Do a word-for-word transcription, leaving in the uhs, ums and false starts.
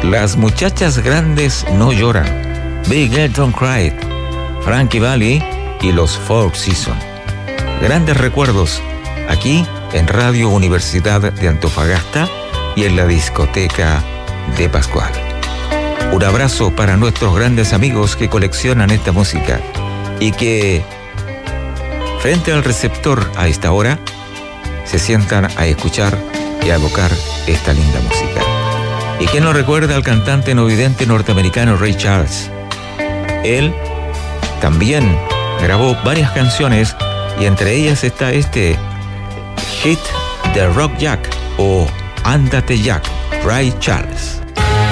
Las muchachas grandes no lloran, Big Girl Don't Cry, Frankie Valli y los Four Seasons. Grandes recuerdos aquí en Radio Universidad de Antofagasta y en la discoteca de Pascual. Un abrazo para nuestros grandes amigos que coleccionan esta música y que frente al receptor a esta hora se sientan a escuchar y a evocar esta linda música. ¿Y quién nos recuerda al cantante no vidente norteamericano Ray Charles? Él también grabó varias canciones y entre ellas está este hit de Rock Jack o Ándate Jack, Ray Charles.